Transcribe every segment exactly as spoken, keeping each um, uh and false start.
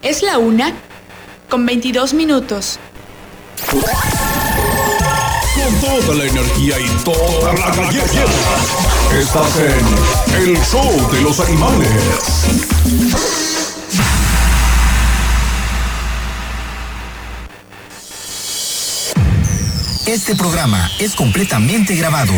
Es la una con veintidós minutos. Con toda la energía y toda la galleta. Estás en El Show de los Animales. Este programa es completamente grabado.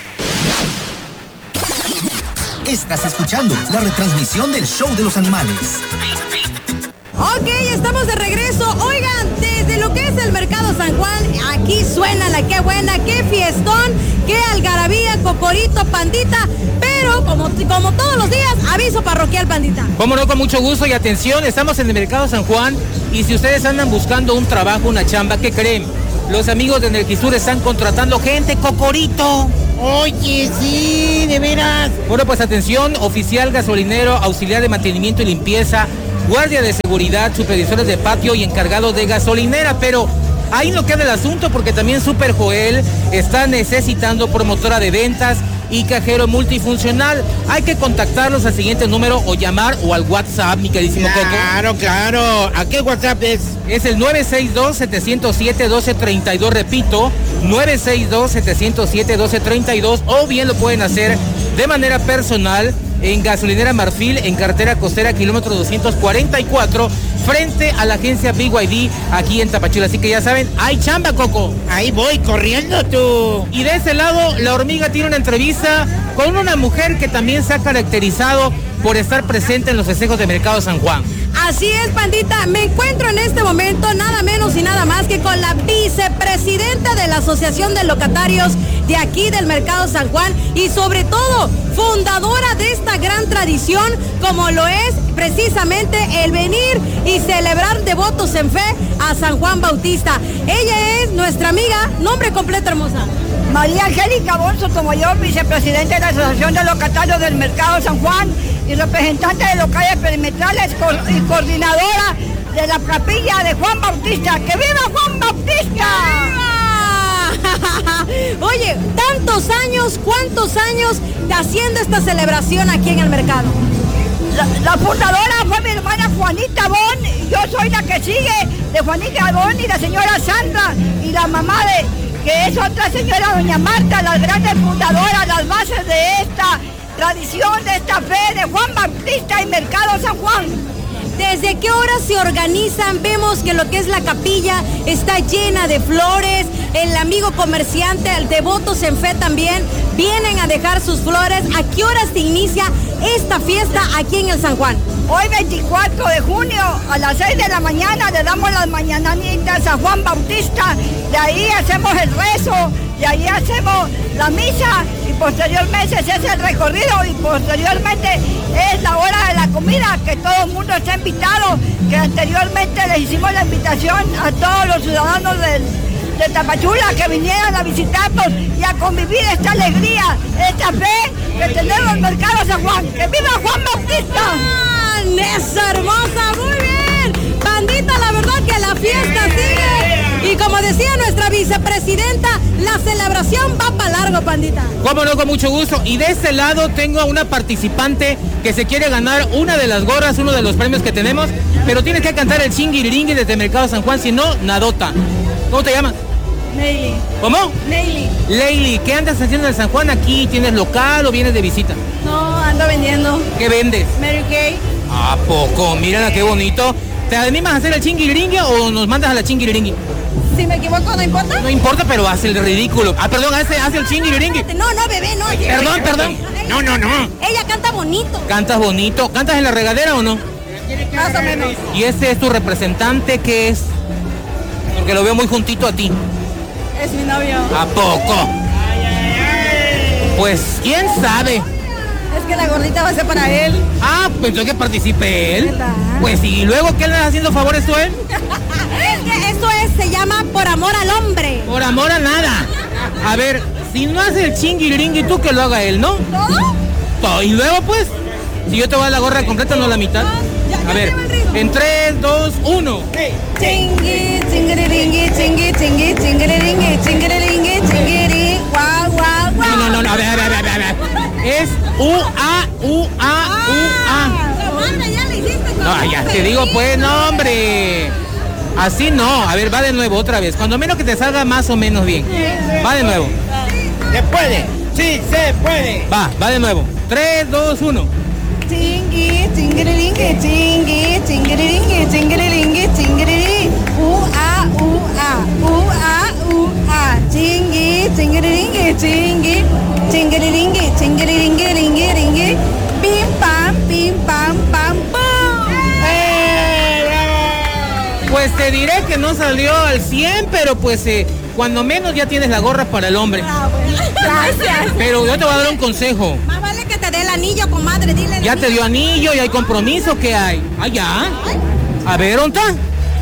Estás escuchando la retransmisión del Show de los Animales. Ok, estamos de regreso. Oigan, desde lo que es el Mercado San Juan, aquí suena la qué buena, qué fiestón, qué algarabía, cocorito, pandita. Pero, como, como todos los días, aviso parroquial, pandita. Cómo no, con mucho gusto y atención, estamos en el Mercado San Juan y si ustedes andan buscando un trabajo, una chamba, ¿qué creen? Los amigos de Energisur están contratando gente, cocorito. Oye, sí, de veras. Bueno, pues atención, oficial gasolinero, auxiliar de mantenimiento y limpieza, guardia de seguridad, supervisores de patio y encargado de gasolinera, pero ahí no queda el asunto porque también Super Joel está necesitando promotora de ventas y cajero multifuncional. Hay que contactarlos al siguiente número o llamar o al WhatsApp, mi queridísimo Coco. Claro, claro. ¿A qué WhatsApp es? Es el nueve seis dos, siete cero siete, uno dos tres dos, repito, nueve seis dos, siete cero siete, uno dos tres dos, o bien lo pueden hacer de manera personal en Gasolinera Marfil, en carretera costera, kilómetro doscientos cuarenta y cuatro, frente a la agencia B Y D, aquí en Tapachula. Así que ya saben, hay chamba, Coco. Ahí voy, corriendo tú. Y de ese lado, La Hormiga tiene una entrevista con una mujer que también se ha caracterizado por estar presente en los festejos de Mercado San Juan. Así es, pandita. Me encuentro en este momento nada menos y nada más que con la vicepresidenta de la Asociación de Locatarios de aquí del Mercado San Juan y sobre todo fundadora de esta gran tradición como lo es precisamente el venir y celebrar devotos en fe a San Juan Bautista. Ella es nuestra amiga, nombre completo, hermosa. María Angélica Bon Sotomayor, vicepresidenta de la Asociación de Locatarios del Mercado San Juan y representante de locales perimetrales y coordinadora de la capilla de Juan Bautista. ¡Que viva Juan Bautista! Oye, tantos años, ¿cuántos años haciendo esta celebración aquí en el mercado? La, la fundadora fue mi hermana Juanita Bon, y yo soy la que sigue de Juanita Bon y la señora Sandra y la mamá de que es otra señora, doña Marta, las grandes fundadoras, las bases de esta tradición, de esta fe de Juan Bautista y Mercado San Juan. ¿Desde qué hora se organizan? Vemos que lo que es la capilla está llena de flores, el amigo comerciante, el devotos en fe también, vienen a dejar sus flores. ¿A qué hora se inicia esta fiesta aquí en el San Juan? Hoy veinticuatro de junio a las seis de la mañana le damos las mañanitas a Juan Bautista, de ahí hacemos el rezo, de ahí hacemos la misa y posteriormente se hace el recorrido y posteriormente es la hora de la comida, que todo el mundo está invitado, que anteriormente les hicimos la invitación a todos los ciudadanos del, de Tapachula que vinieran a visitarnos y a convivir esta alegría, esta fe que tenemos en Mercado San Juan. ¡Que viva Juan Bautista! ¡Esa hermosa! ¡Muy bien! Bandita, la verdad que la fiesta sigue. Y como decía nuestra vicepresidenta, la celebración va para largo, pandita. Cómo no, con mucho gusto. Y de este lado tengo a una participante que se quiere ganar una de las gorras, uno de los premios que tenemos, pero tiene que cantar el chinguiriringui desde Mercado San Juan, si no, nadota. ¿Cómo te llamas? Leili. ¿Cómo? Leili. Leili, ¿qué andas haciendo en San Juan aquí? ¿Tienes local o vienes de visita? No, ando vendiendo. ¿Qué vendes? Mary Kay. ¿A poco? Mírala qué bonito. ¿Te animas a hacer el chinguiriringui o nos mandas a la chinguiriringui? Si me equivoco, ¿no importa? No importa, pero haz el ridículo. Ah, perdón, hace, hace el chinguiriringui. No, no, bebé, no. Perdón, perdón. No, no, no. Ella canta bonito. ¿Cantas bonito? ¿Cantas en la regadera o no? Más o menos. ¿Y ese es tu representante? ¿Qué es? Porque lo veo muy juntito a ti. Es mi novio. ¿A poco? Pues, ¿quién sabe? Es que la gordita va a ser para él. Ah, pensó que participe él. ¿Verdad? Pues, ¿y luego qué le estás haciendo favores tú a él? Es que esto es, se llama por amor al hombre. Por amor a nada. A ver, si no hace el chinguiringui, tú que lo haga él, ¿no? ¿Todo? Todo. Y luego, pues, si yo te voy a la gorra completa, no la mitad. A ver, en tres, dos, uno. Chingui, chingiriringui, chingui, chingui, chingiriringui, chingiriringui, chingiri, guau, guau, guau. No, no, no, a ver, a ver, a ver, a ver. Es U A U A U A. ya le hiciste con No, ya te digo, pues, no, hombre. Así no. A ver, va de nuevo, otra vez. Cuando menos que te salga más o menos bien. Va de nuevo. ¿Se puede? Sí, se puede. Va, va de nuevo. tres, dos, uno. Chingui, chingiriringue, chingui, chingiriringue, chingiriringue, chingiriri. U a u a, u a u a. Chingui, chingiriringue, chingui, chingiriringue, chingiriringue, ringue, ringue. Pim pam, pim pam, pam, pum. ¡Eh, bravo! Pues te diré que no salió al cien, pero pues eh, cuando menos ya tienes la gorra para el hombre. Gracias. Pero yo te voy a dar un consejo. Más vale que te dé el anillo, comadre, dile. el Ya te anillo. dio anillo y hay compromiso, ¿qué hay? Ah, ya. A ver, ¿dónde está?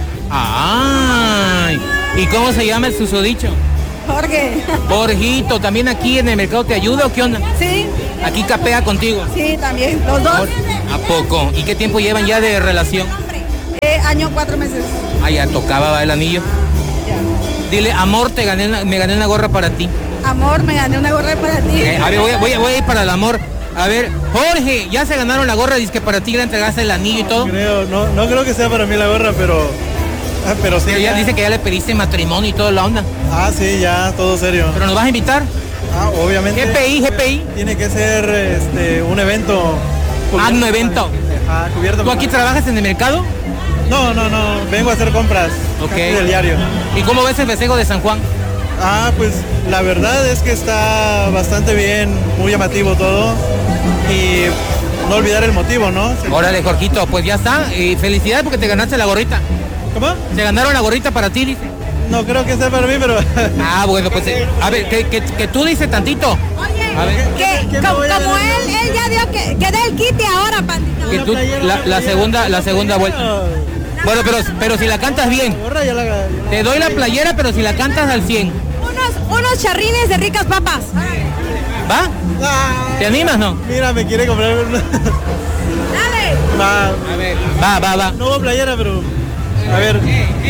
Ay. ¿Y cómo se llama el susodicho? Jorge. Borjito, ¿también aquí en el mercado te ayuda o qué onda? Sí, Aquí capea contigo. sí, también. Los dos. ¿A poco? ¿Y qué tiempo llevan ya de relación? Eh, año, cuatro meses. Ah, ya tocaba va, el anillo. Dile, amor, te gané, una- me gané una gorra para ti. Amor, me gané una gorra para ti. Eh, a ver, voy, a- voy a- voy a ir para el amor. A ver, Jorge, ya se ganaron la gorra, dice que para ti le entregaste el anillo y todo. Creo, no, no creo que sea para mí la gorra, pero, ah, pero sí. Pero ella ya- dice que ya le pediste matrimonio y toda la onda. Ah, sí, ya, todo serio. ¿Pero nos vas a invitar? Ah, obviamente. G P I, G P I. Tiene que ser este, un evento. Ah, un evento. Ah, cubierto. ¿Tú aquí trabajas en el mercado? No, no, no, vengo a hacer compras. Ok. Casi del diario. ¿Y cómo ves el festejo de San Juan? Ah, pues la verdad es que está bastante bien, muy llamativo todo. Y no olvidar el motivo, ¿no? Se- Órale, Jorgito, pues ya está. Y felicidades porque te ganaste la gorrita. ¿Cómo? Se ganaron la gorrita para ti, dice. No creo que sea para mí, pero... Ah, bueno, pues eh, a ver, que, que, que tú dices tantito. A ver, Que, ¿Qué me como, voy a como dar? él, él ya dio que, que dé el quite ahora, pandita. que tú, la, la segunda, la segunda vuelta. Bueno, pero, pero si la cantas bien. La gorra ya la- ya la- Te doy la playera, pero si la cantas al cien. Unos, unos charrines de ricas papas. ¿Va? Ah, ¿Te animas, no? Mira, me quiere comprar una... Dale. Va, A ver, va, va, va. no hubo playera, pero... A ver.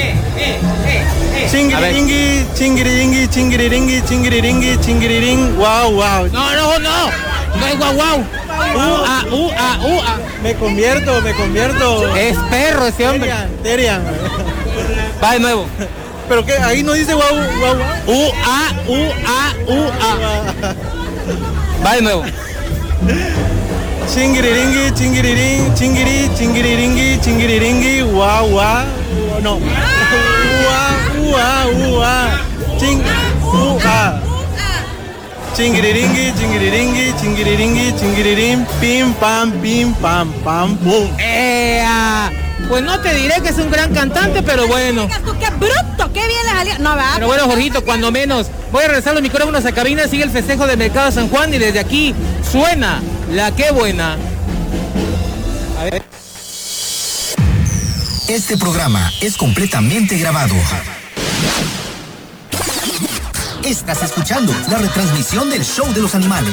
Chingiriringui, chingiriringui, chingiriringui, chingiriringui, chingiriring, wow, wow. No, no, no. No es guau guau. Uh, ah, uh, ah, uh, ah. Me convierto, me convierto. Es perro ese hombre. Terian, Terian. Va de nuevo. Pero que ahí no dice wow, wow, wow. U, A, U, A, U, A. Va de nuevo. Chingiriringui, chingiriring, chingiri, chingiriringui, chingiriringui, wow, wow. No. Ua, ua, ua. Ching, ua. Chingiriringui, chingiriringui, chingiriringui, chingiriring, pim, pam, pim, pam, pam, pum. Ea. Pues no te diré que es un gran cantante, pero bueno. Digas tú, qué bruto, qué bien le salió. No, ¿verdad? Pero bueno, Jorgito, cuando menos. Voy a regresar los micrófonos a cabina, sigue el festejo del Mercado de San Juan y desde aquí suena la que buena. A ver. Este programa es completamente grabado. Estás escuchando la retransmisión del Show de los Animales.